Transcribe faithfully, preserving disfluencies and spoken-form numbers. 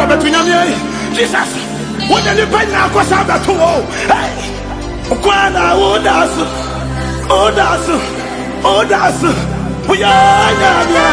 Jesus, when the pen now goes out that wall, hey, Kwana, oh, that's, oh, that's, oh, that's, we are.